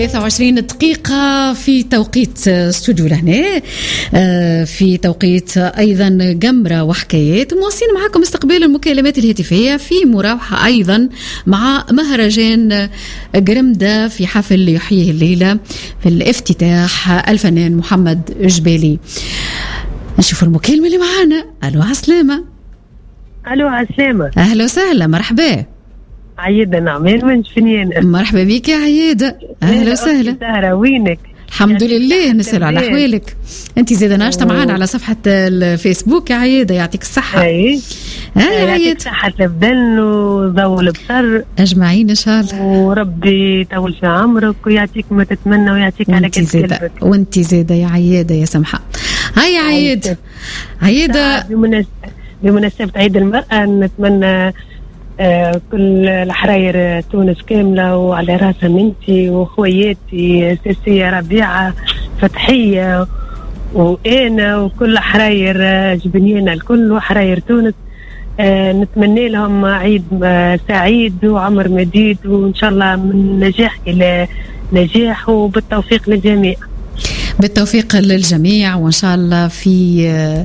23 دقيقة في توقيت استوديو لهنا، في توقيت أيضا قمرة وحكايات. مواصلين معكم استقبال المكالمات الهاتفية في مراوحة أيضا مع مهرجان قرمدة في حفل يحييه الليلة في الافتتاح الفنان محمد جبالي. نشوف المكالمة اللي معانا. ألو عسلامة. ألو عسلامة. أهلا وسهلا، مرحبا. عيدة نعمين من فنيان. مرحبا بك يا عيدة، أهلا وسهلا. سهرة وينك؟ الحمد لله، نسأل على أحوالك. أنت زيادة ناشطة معانا على صفحة الفيسبوك يا عيدة، يعطيك الصحة. يعطيك صحة البدن وضوء البصر أجمعين إن شاء الله، وربي يطول في عمرك ويعطيك ما تتمنى ويعطيك على قد قلبك. وأنت زيادة يا عيدة يا سمحة. هاي عيدة. عيدة بمناسبة عيد المرأة نتمنى كل الحراير تونس كاملة وعلى راسها منتي وخوياتي سيسية ربيعة فتحية وأنا وكل حراير جبنينا الكل وحراير تونس. نتمنى لهم عيد سعيد وعمر مديد وإن شاء الله من نجاح إلى نجاح وبالتوفيق للجميع. بالتوفيق للجميع وإن شاء الله في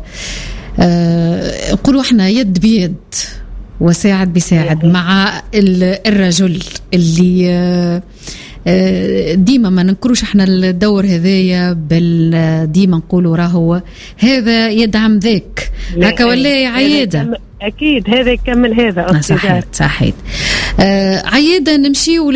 نقولوا احنا يد بيد وساعد بساعد مع الرجل اللي ديما ما ننكروش احنا الدور هذايا، بل ديما نقولوا راهو هذا يدعم ذاك هكا ولا يا عيادة؟ أكيد هذا يكمل هذا. صحيح. عيادة نمشيو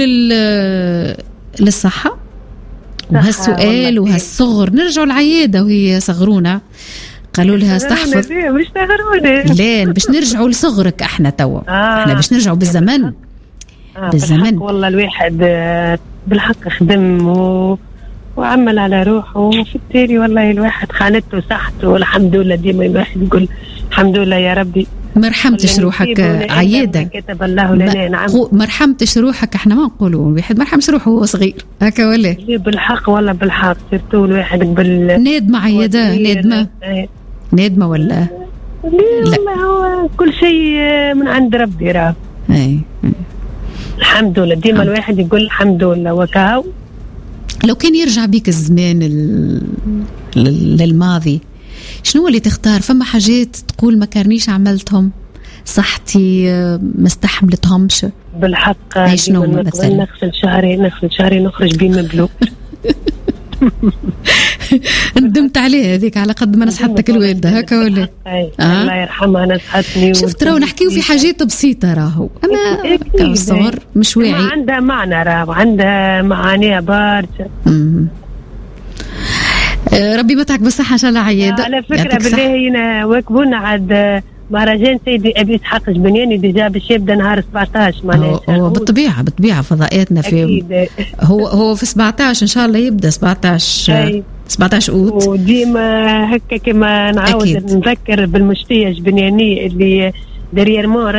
للصحة وهالسؤال وهالصغر. نرجعوا العيادة وهي صغرونا قالوا لها استحفظ. مش تغروني. لا باش نرجعوا لصغرك احنا توا. احنا باش نرجعوا بالزمن. بالزمن والله الواحد بالحق خدم وعمل على روحه وفي التالي والله الواحد خانته صحته والحمد لله. ديما الواحد يقول الحمد لله يا ربي. ما رحمتش روحك عيادة. كتب الله لنا. نعم ما رحمتش روحك. احنا ما نقولوا الواحد ما رحمش روحه وهو صغير هكا ولا بالحق. والله بالحق سيرتو الواحد قبل نادمة عيادة. نادمة ولا لا والله هو كل شيء من عند ربي راه. الحمد لله. ديما الواحد يقول الحمد لله وكاو. لو كان يرجع بيك الزمان للماضي شنو اللي تختار؟ فما حاجات تقول ما كارنيش عملتهم، صحتي ما استحملتهمش بالحق. شنو نغسل شعري نخرج بيه مبلوك. ندمت عليه هذيك على قد ما نصحتك الوالدة هكا ولا؟ الله يرحمها نصحتني. شفت راهو نحكيو في حاجات بسيطة راهو، أما كالصغر مش واعي. ما عندها معنى راهو، عندها معانيها بارجة. ربي متعك بالصحة إن شاء الله عيادة. على فكرة بالله هنا واكبونا عاد مهرجان سيدي أبي إسحاق جبنياني ديجا باش يبدا نهار 17 معناها. هو بالطبيعة فضائياتنا في أكيد. هو في 17 إن شاء الله يبدا 17 أوت. وديما هكا كما نعاود نذكر بالمشتية جبنيانية اللي درير مور